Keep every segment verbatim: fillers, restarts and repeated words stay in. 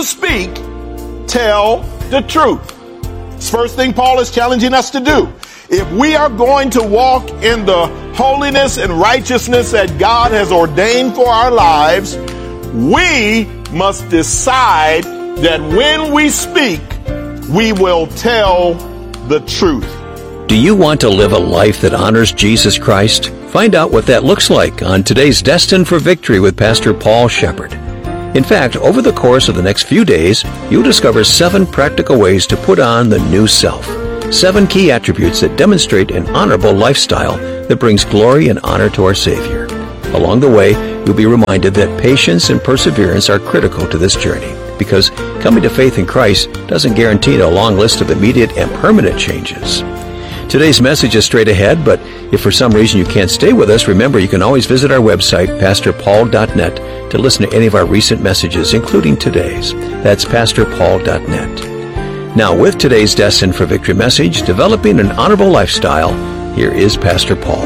speak, tell the truth. It's the first thing Paul is challenging us to do. If we are going to walk in the holiness and righteousness that God has ordained for our lives, we must decide that when we speak, we will tell the truth. Do you want to live a life that honors Jesus Christ? Find out what that looks like on today's Destined for Victory with Pastor Paul Shepherd. In fact, over the course of the next few days, you'll discover seven practical ways to put on the new self. Seven key attributes that demonstrate an honorable lifestyle that brings glory and honor to our Savior. Along the way, you'll be reminded that patience and perseverance are critical to this journey, because coming to faith in Christ doesn't guarantee a long list of immediate and permanent changes. Today's message is straight ahead, but if for some reason you can't stay with us, remember you can always visit our website, pastor paul dot net, to listen to any of our recent messages, including today's. That's pastor paul dot net. Now, with today's Destined for Victory message, Developing an Honorable Lifestyle, here is Pastor Paul.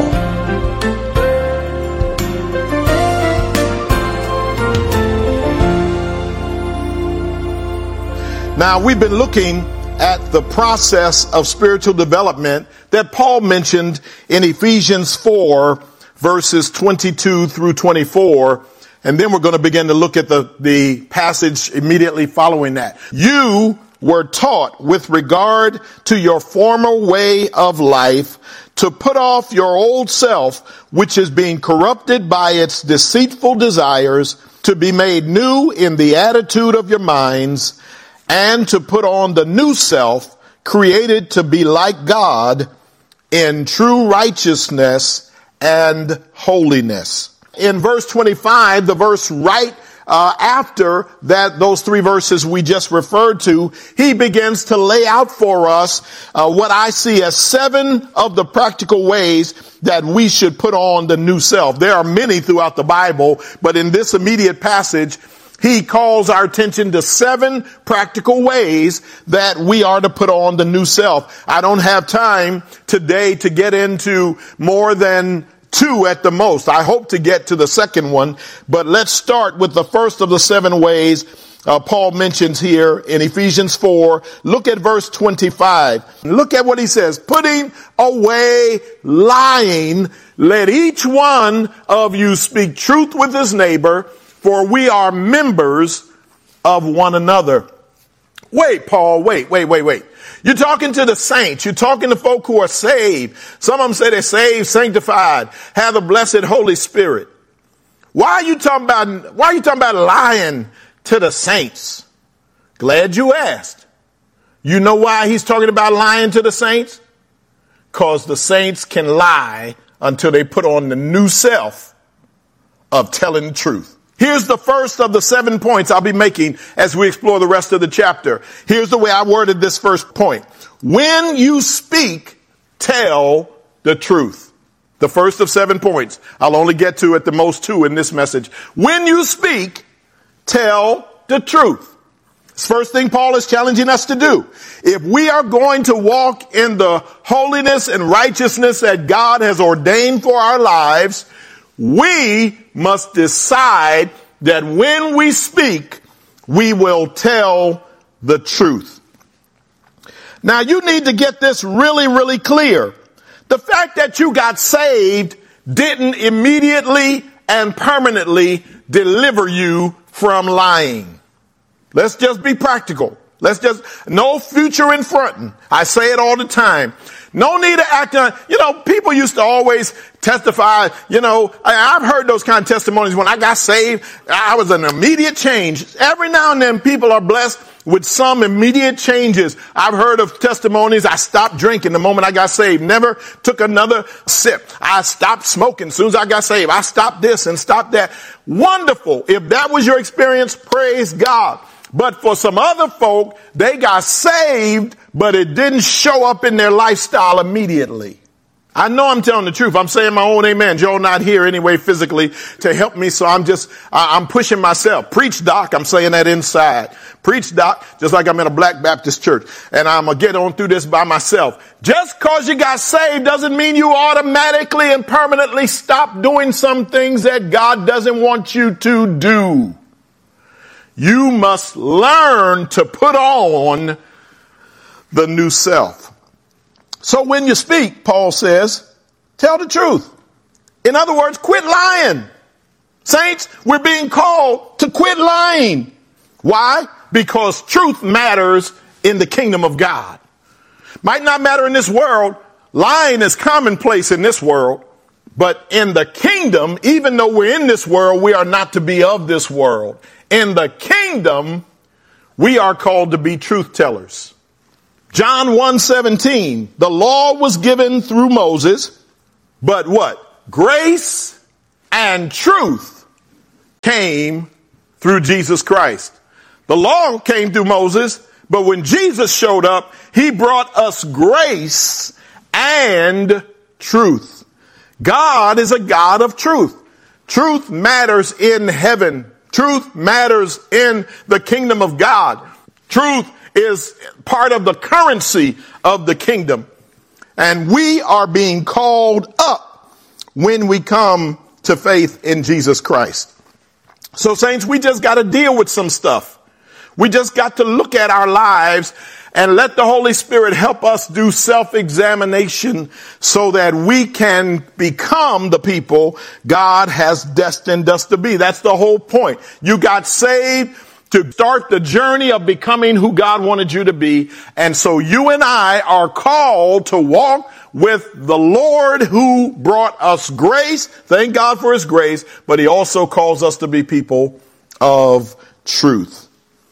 Now, we've been looking at the process of spiritual development that Paul mentioned in Ephesians four, verses twenty-two through twenty-four. And then we're going to begin to look at the, the passage immediately following that. You were taught with regard to your former way of life to put off your old self, which is being corrupted by its deceitful desires, to be made new in the attitude of your minds, and to put on the new self, created to be like God in true righteousness and holiness. In verse twenty-five, the verse right uh, after that, those three verses we just referred to, he begins to lay out for us uh, what I see as seven of the practical ways that we should put on the new self. There are many throughout the Bible, but in this immediate passage, he calls our attention to seven practical ways that we are to put on the new self. I don't have time today to get into more than two at the most. I hope to get to the second one, but let's start with the first of the seven ways uh, Paul mentions here in Ephesians four. Look at verse twenty-five. Look at what he says. Putting away lying, let each one of you speak truth with his neighbor, for we are members of one another. Wait, Paul, wait, wait, wait, wait. You're talking to the saints. You're talking to folk who are saved. Some of them say they're saved, sanctified, have the blessed Holy Spirit. Why are you talking about, why are you talking about lying to the saints? Glad you asked. You know why he's talking about lying to the saints? Because the saints can lie until they put on the new self of telling the truth. Here's the first of the seven points I'll be making as we explore the rest of the chapter. Here's the way I worded this first point. When you speak, tell the truth. The first of seven points. I'll only get to at the most two in this message. When you speak, tell the truth. It's the first thing Paul is challenging us to do. If we are going to walk in the holiness and righteousness that God has ordained for our lives, we must decide that when we speak, we will tell the truth. Now, you need to get this really, really clear. The fact that you got saved didn't immediately and permanently deliver you from lying. Let's just be practical. Let's just, no future in fronting. I say it all the time. No need to act on, you know, people used to always testify, you know, I, I've heard those kind of testimonies. When I got saved, I was an immediate change. Every now and then people are blessed with some immediate changes. I've heard of testimonies. I stopped drinking the moment I got saved. Never took another sip. I stopped smoking as soon as I got saved. I stopped this and stopped that. Wonderful. If that was your experience, praise God. But for some other folk, they got saved, but it didn't show up in their lifestyle immediately. I know I'm telling the truth. I'm saying my own amen. Joe not here anyway physically to help me, so I'm just, I'm pushing myself. Preach, Doc. I'm saying that inside. Preach, Doc, just like I'm in a Black Baptist church. And I'm going to get on through this by myself. Just because you got saved doesn't mean you automatically and permanently stop doing some things that God doesn't want you to do. You must learn to put on the new self. So when you speak, Paul says, tell the truth. In other words, quit lying. Saints, we're being called to quit lying. Why? Because truth matters in the kingdom of God. Might not matter in this world. Lying is commonplace in this world. But in the kingdom, even though we're in this world, we are not to be of this world. In the kingdom, we are called to be truth tellers. John one seventeen, the law was given through Moses, but what? Grace and truth came through Jesus Christ. The law came through Moses, but when Jesus showed up, he brought us grace and truth. God is a God of truth. Truth matters in heaven. Truth matters in the kingdom of God. Truth is part of the currency of the kingdom. And we are being called up when we come to faith in Jesus Christ. So, saints, we just got to deal with some stuff. We just got to look at our lives and let the Holy Spirit help us do self-examination so that we can become the people God has destined us to be. That's the whole point. You got saved to start the journey of becoming who God wanted you to be. And so you and I are called to walk with the Lord who brought us grace. Thank God for his grace. But he also calls us to be people of truth.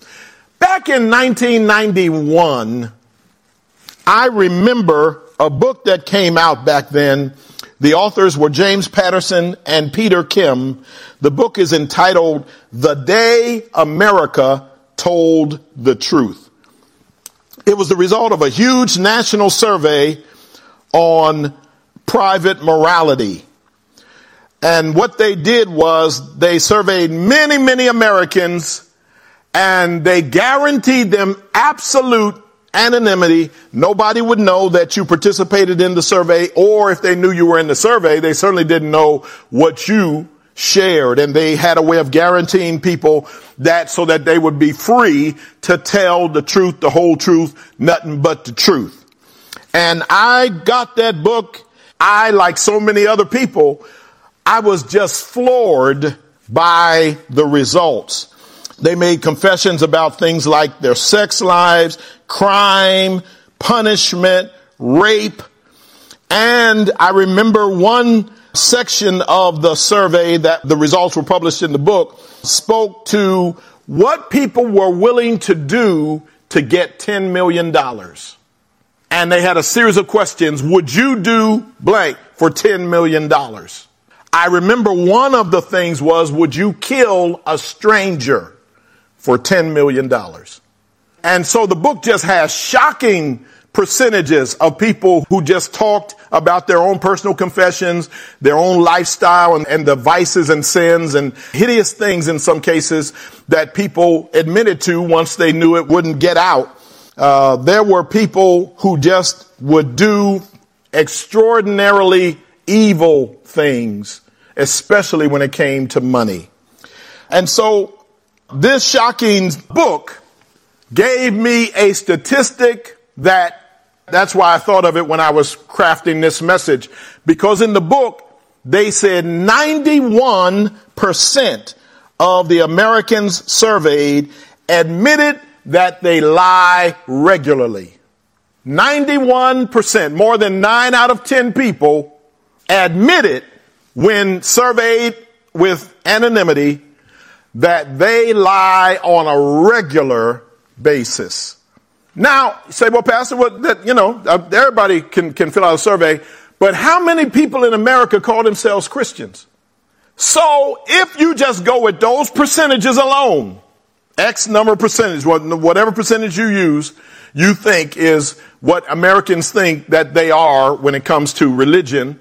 Back in nineteen ninety-one, I remember a book that came out back then. The authors were James Patterson and Peter Kim. The book is entitled The Day America Told the Truth. It was the result of a huge national survey on private morality. And what they did was they surveyed many, many Americans, and they guaranteed them absolute anonymity. Nobody would know that you participated in the survey, or if they knew you were in the survey, they certainly didn't know what you shared. And they had a way of guaranteeing people that so that they would be free to tell the truth, the whole truth, nothing but the truth. And I got that book. I, like so many other people, I was just floored by the results. They made confessions about things like their sex lives, crime, punishment, rape. And I remember one section of the survey that the results were published in the book spoke to what people were willing to do to get ten million dollars. And they had a series of questions. Would you do blank for ten million dollars? I remember one of the things was, would you kill a stranger for ten million dollars? And so the book just has shocking percentages of people who just talked about their own personal confessions, their own lifestyle, and, and the vices and sins and hideous things in some cases that people admitted to once they knew it wouldn't get out. Uh, there were people who just would do extraordinarily evil things, especially when it came to money. And so this shocking book gave me a statistic that that's why I thought of it when I was crafting this message, because in the book they said ninety-one percent of the Americans surveyed admitted that they lie regularly. ninety-one percent, more than nine out of ten people admitted when surveyed with anonymity that they lie on a regular basis. Now, you say, well, Pastor, what, that, you know, uh, everybody can, can fill out a survey, but how many people in America call themselves Christians? So if you just go with those percentages alone, X number of percentage, whatever percentage you use, you think is what Americans think that they are when it comes to religion.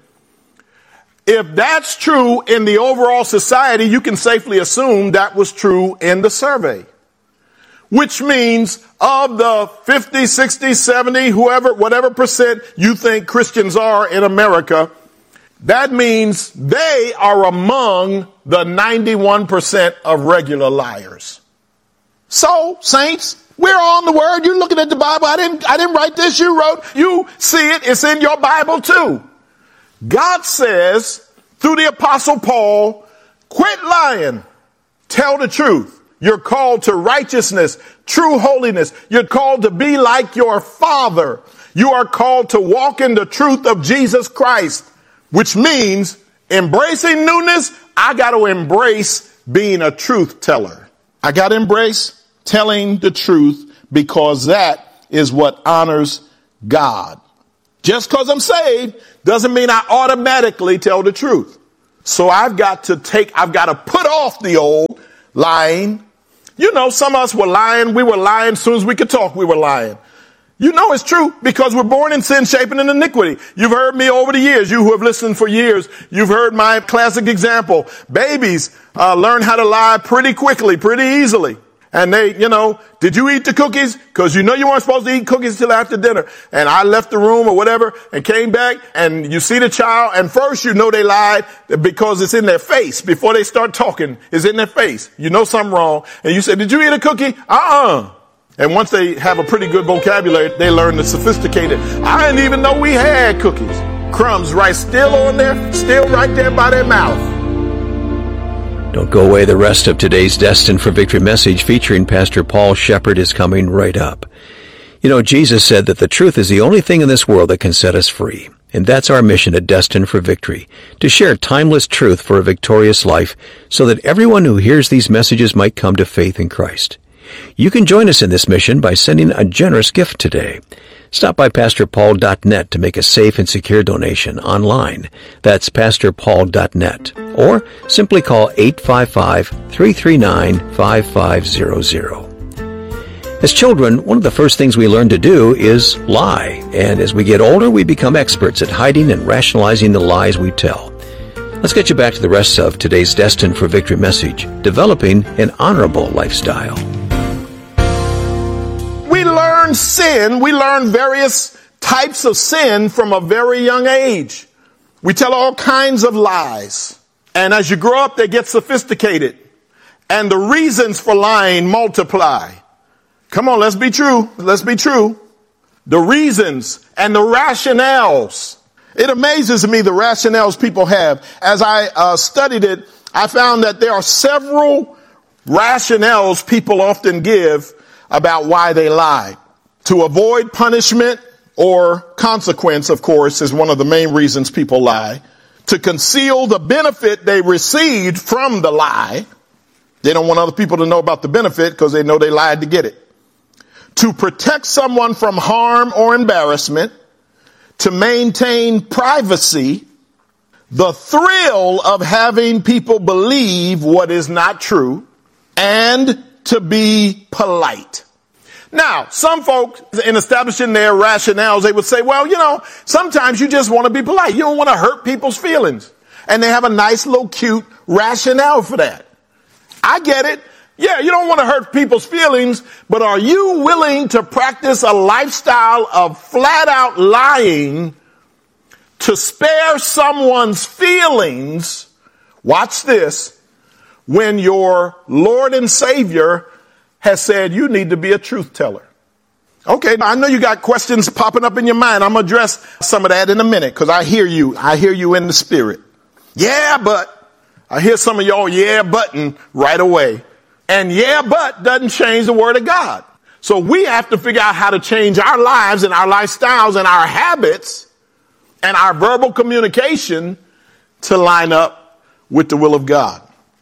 If that's true in the overall society, you can safely assume that was true in the survey. Which means of the fifty, sixty, seventy, whoever, whatever percent you think Christians are in America, that means they are among the ninety-one percent of regular liars. So, saints, we're on the word. You're looking at the Bible. I didn't, I didn't write this. You wrote. You see it. It's in your Bible too. God says through the Apostle Paul, quit lying. Tell the truth. You're called to righteousness, true holiness. You're called to be like your Father. You are called to walk in the truth of Jesus Christ, which means embracing newness. I got to embrace being a truth teller. I got to embrace telling the truth because that is what honors God. Just because I'm saved doesn't mean I automatically tell the truth. So I've got to take, I've got to put off the old lying. You know, some of us were lying. We were lying as soon as we could talk. We were lying. You know it's true because we're born in sin, shaping in iniquity. You've heard me over the years. You who have listened for years, you've heard my classic example. Babies uh, learn how to lie pretty quickly, pretty easily. And they, you know, did you eat the cookies? Because you know you weren't supposed to eat cookies till after dinner. And I left the room or whatever and came back and you see the child. And first you know they lied because it's in their face. Before they start talking, it's in their face. You know something wrong. And you say, did you eat a cookie? Uh-uh. And once they have a pretty good vocabulary, they learn the sophisticated. I didn't even know we had cookies. Crumbs right still on there, still right there by their mouth. Don't go away. The rest of today's Destined for Victory message featuring Pastor Paul Shepherd is coming right up. You know, Jesus said that the truth is the only thing in this world that can set us free. And that's our mission at Destined for Victory, to share timeless truth for a victorious life so that everyone who hears these messages might come to faith in Christ. You can join us in this mission by sending a generous gift today. Stop by pastor paul dot net to make a safe and secure donation online. That's pastor paul dot net. Or simply call eight five five, three three nine, five five zero zero. As children, one of the first things we learn to do is lie. And as we get older, we become experts at hiding and rationalizing the lies we tell. Let's get you back to the rest of today's Destined for Victory message, developing an honorable lifestyle. We learn sin. We learn various types of sin from a very young age. We tell all kinds of lies. And as you grow up, they get sophisticated. And the reasons for lying multiply. Come on, let's be true. Let's be true. The reasons and the rationales. It amazes me the rationales people have. As I uh, studied it, I found that there are several rationales people often give about why they lie. To avoid punishment or consequence, of course, is one of the main reasons people lie. To conceal the benefit they received from the lie. They don't want other people to know about the benefit because they know they lied to get it. To protect someone from harm or embarrassment. To maintain privacy. The thrill of having people believe what is not true. And to be polite. Now, some folks, in establishing their rationales, they would say, well, you know, sometimes you just want to be polite. You don't want to hurt people's feelings. And they have a nice little cute rationale for that. I get it. Yeah, you don't want to hurt people's feelings, but are you willing to practice a lifestyle of flat out lying to spare someone's feelings? Watch this. When your Lord and Savior has said you need to be a truth teller. Okay, I know you got questions popping up in your mind. I'm going to address some of that in a minute because I hear you. I hear you in the spirit. Yeah, but I hear some of y'all yeah button right away. And yeah, but doesn't change the word of God. So we have to figure out how to change our lives and our lifestyles and our habits and our verbal communication to line up with the will of God.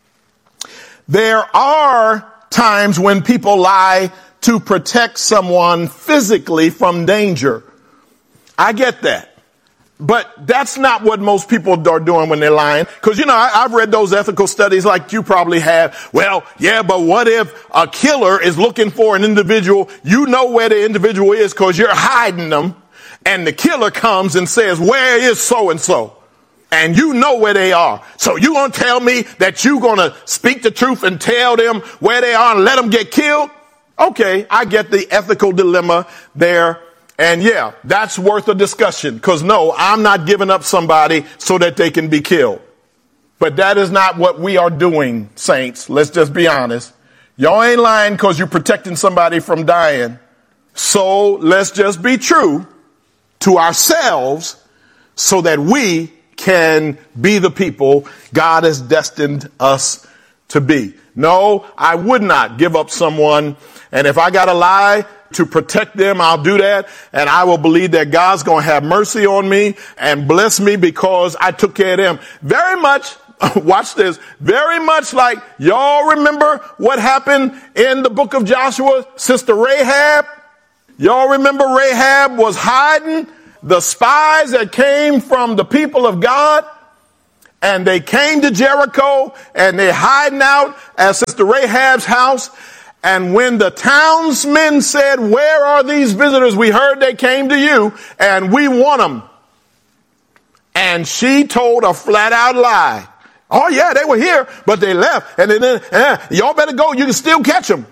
There are times when people lie to protect someone physically from danger. I get that. But that's not what most people are doing when they're lying. Because, you know, I, I've read those ethical studies like you probably have. Well, yeah, but what if a killer is looking for an individual? You know where the individual is because you're hiding them. And the killer comes and says, where is so-and-so? And you know where they are. So you gonna tell me that you gonna speak the truth and tell them where they are and let them get killed? Okay, I get the ethical dilemma there. And yeah, that's worth a discussion. Because no, I'm not giving up somebody so that they can be killed. But that is not what we are doing, saints. Let's just be honest. Y'all ain't lying because you're protecting somebody from dying. So let's just be true to ourselves so that we can be the people God has destined us to be. No, I would not give up someone. And if I got to lie to protect them, I'll do that. And I will believe that God's going to have mercy on me and bless me because I took care of them. Very much, watch this, very much like y'all remember what happened in the book of Joshua, Sister Rahab. Y'all remember Rahab was hiding the spies that came from the people of God. And they came to Jericho and they're hiding out at Sister Rahab's house. And when the townsmen said, where are these visitors? We heard they came to you and we want them. And she told a flat out lie. Oh yeah, they were here, but they left. And then, eh, y'all better go. You can still catch them.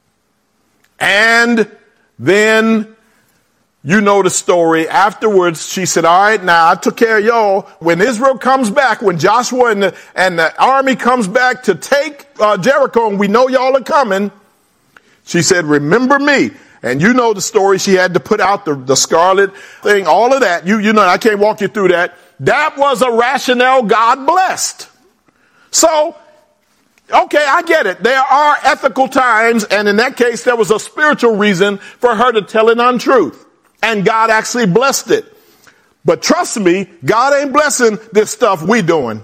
And then you know the story. Afterwards, she said, all right, now I took care of y'all. When Israel comes back, when Joshua and the, and the army comes back to take uh, Jericho, and we know y'all are coming, she said, remember me. And you know the story. She had to put out the, the scarlet thing, all of that. You, you know, I can't walk you through that. That was a rationale God blessed. So, okay, I get it. There are ethical times, and in that case, there was a spiritual reason for her to tell an untruth. And God actually blessed it. But trust me, God ain't blessing this stuff we doing.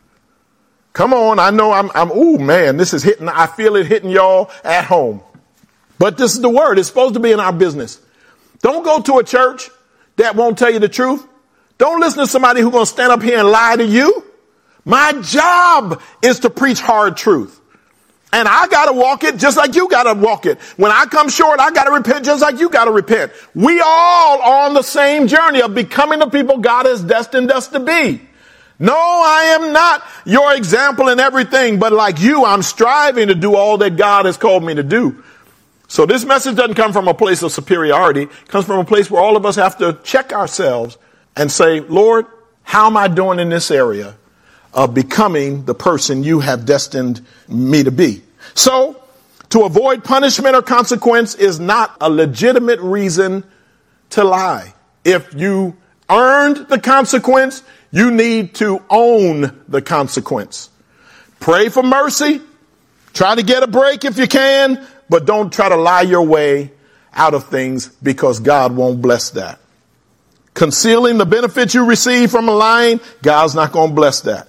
Come on, I know I'm, I'm, ooh, man, this is hitting, I feel it hitting y'all at home. But this is the word. It's supposed to be in our business. Don't go to a church that won't tell you the truth. Don't listen to somebody who's going to stand up here and lie to you. My job is to preach hard truth. And I got to walk it just like you got to walk it. When I come short, I got to repent just like you got to repent. We all are on the same journey of becoming the people God has destined us to be. No, I am not your example in everything, but like you, I'm striving to do all that God has called me to do. So this message doesn't come from a place of superiority. It comes from a place where all of us have to check ourselves and say, Lord, how am I doing in this area of becoming the person you have destined me to be? So, to avoid punishment or consequence is not a legitimate reason to lie. If you earned the consequence, you need to own the consequence. Pray for mercy. Try to get a break if you can, but don't try to lie your way out of things because God won't bless that. Concealing the benefits you receive from a lying, God's not going to bless that.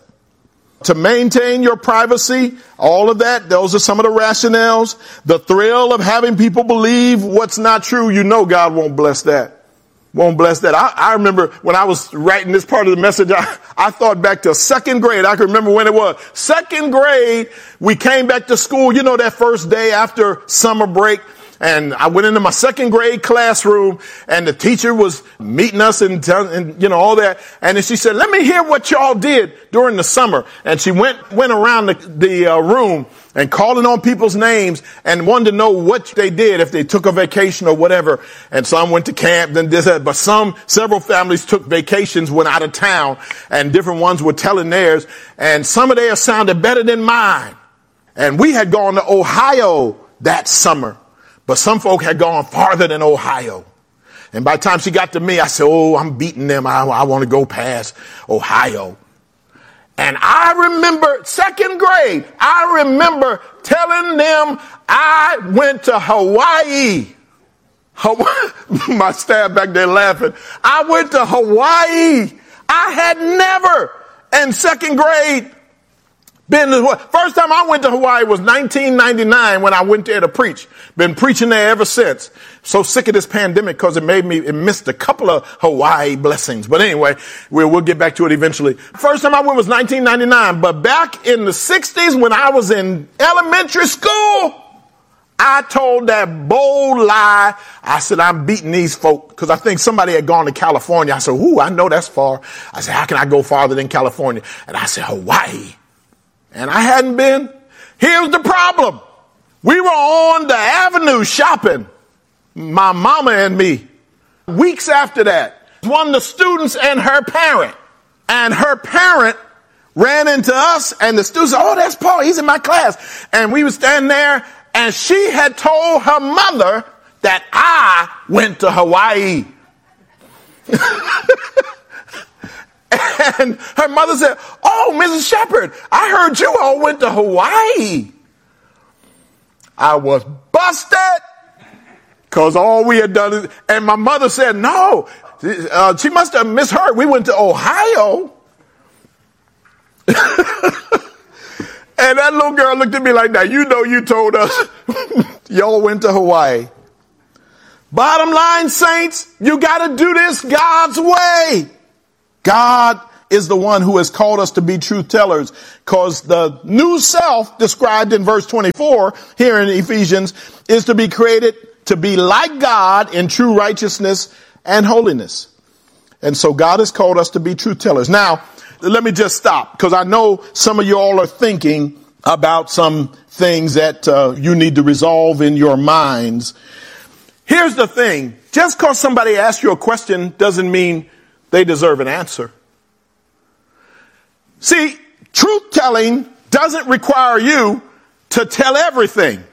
To maintain your privacy, all of that, those are some of the rationales. The thrill of having people believe what's not true, you know God won't bless that. Won't bless that. I, I remember when I was writing this part of the message, I, I thought back to second grade. I can remember when it was. Second grade, we came back to school, you know, that first day after summer break. And I went into my second grade classroom and the teacher was meeting us and, and, you know, all that. And then she said, let me hear what y'all did during the summer. And she went, went around the, the uh, room and calling on people's names and wanted to know what they did, if they took a vacation or whatever. And some went to camp, then this, but some, several families took vacations, went out of town, and different ones were telling theirs. And some of theirs sounded better than mine. And we had gone to Ohio that summer. But some folk had gone farther than Ohio. And by the time she got to me, I said, oh, I'm beating them. I, I want to go past Ohio. And I remember second grade, I remember telling them I went to Hawaii. Hawaii. My staff back there laughing. I went to Hawaii. I had never in second grade been to, first time I went to Hawaii was nineteen ninety-nine when I went there to preach. Been preaching there ever since. So sick of this pandemic because it made me, it missed a couple of Hawaii blessings. But anyway, we'll, we'll get back to it eventually. First time I went was nineteen ninety-nine. But back in the sixties when I was in elementary school, I told that bold lie. I said, I'm beating these folk because I think somebody had gone to California. I said, ooh, I know that's far. I said, how can I go farther than California? And I said, Hawaii. And I hadn't been. Here's the problem. We were on the avenue shopping, my mama and me. Weeks after that, one of the students and her parent. And her parent ran into us and the students said, oh, that's Paul. He's in my class. And we were standing there and she had told her mother that I went to Hawaii. And her mother said, "Oh, Missus Shepherd, I heard you all went to Hawaii." I was busted because all we had done is, and my mother said, "No, uh, she must have misheard. We went to Ohio." And that little girl looked at me like that. "You know, you told us y'all went to Hawaii." Bottom line, saints, you got to do this God's way. God is the one who has called us to be truth tellers, because the new self described in verse twenty-four here in Ephesians is to be created to be like God in true righteousness and holiness. And so God has called us to be truth tellers. Now, let me just stop, because I know some of you all are thinking about some things that uh, you need to resolve in your minds. Here's the thing. Just because somebody asks you a question doesn't mean they deserve an answer. See, truth telling doesn't require you to tell everything.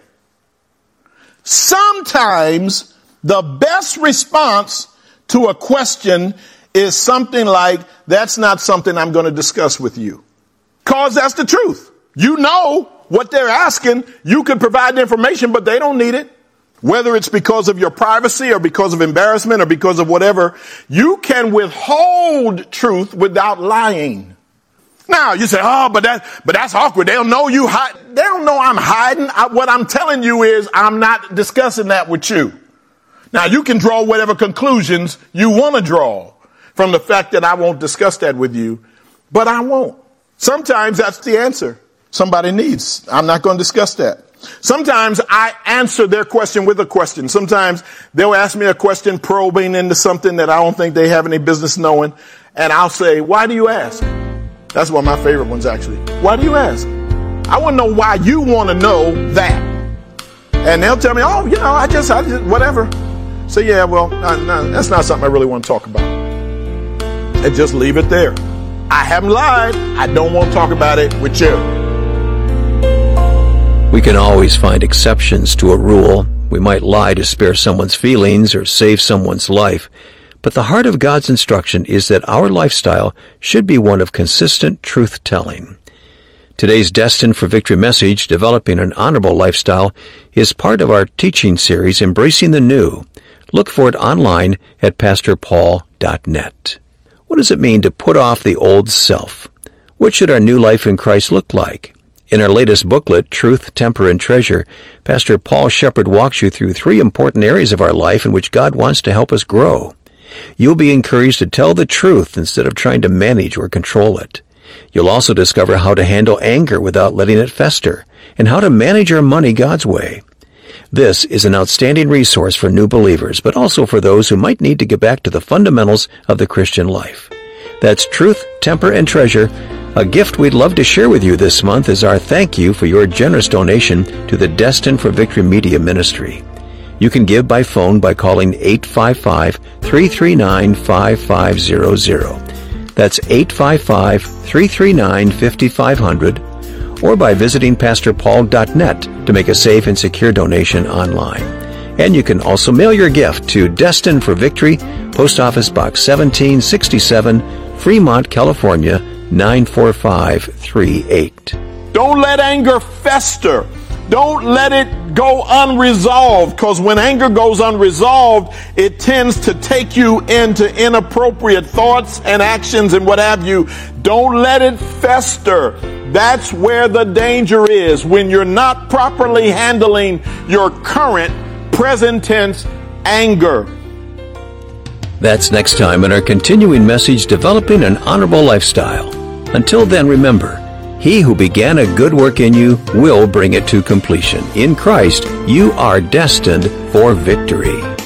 Sometimes the best response to a question is something like, "That's not something I'm going to discuss with you." Because that's the truth. You know what they're asking. You could provide the information, but they don't need it. Whether it's because of your privacy or because of embarrassment or because of whatever, you can withhold truth without lying. Now you say, "Oh, but that, but that's awkward. They'll know you hide." They don't know I'm hiding. I, what I'm telling you is I'm not discussing that with you. Now you can draw whatever conclusions you want to draw from the fact that I won't discuss that with you, but I won't. Sometimes that's the answer somebody needs. I'm not going to discuss that. Sometimes I answer their question with a question. Sometimes they'll ask me a question probing into something that I don't think they have any business knowing. And I'll say, "Why do you ask?" That's one of my favorite ones, actually. Why do you ask? I want to know why you want to know that. And they'll tell me, "Oh, you know, I just, I just, whatever." So yeah, well, no, no, that's not something I really want to talk about. And just leave it there. I haven't lied. I don't want to talk about it with you. We can always find exceptions to a rule. We might lie to spare someone's feelings or save someone's life. But the heart of God's instruction is that our lifestyle should be one of consistent truth-telling. Today's Destined for Victory message, Developing an Honorable Lifestyle, is part of our teaching series, Embracing the New. Look for it online at pastor paul dot net. What does it mean to put off the old self? What should our new life in Christ look like? In our latest booklet, Truth, Temper, and Treasure, Pastor Paul Shepherd walks you through three important areas of our life in which God wants to help us grow. You'll be encouraged to tell the truth instead of trying to manage or control it. You'll also discover how to handle anger without letting it fester, and how to manage our money God's way. This is an outstanding resource for new believers, but also for those who might need to get back to the fundamentals of the Christian life. That's Truth, Temper, and Treasure. A gift we'd love to share with you this month is our thank you for your generous donation to the Destined for Victory Media Ministry. You can give by phone by calling eight five five, three three nine, five five zero zero. That's eight five five, three three nine, five five zero zero, or by visiting pastor paul dot net to make a safe and secure donation online. And you can also mail your gift to Destined for Victory, Post Office Box seventeen sixty-seven, Fremont, California, nine four five three eight. Don't let anger fester. Don't let it go unresolved, because when anger goes unresolved, it tends to take you into inappropriate thoughts and actions and what have you. Don't let it fester. That's where the danger is, when you're not properly handling your current present tense anger. That's next time in our continuing message, Developing an Honorable Lifestyle. Until then, remember, He who began a good work in you will bring it to completion. In Christ, you are destined for victory.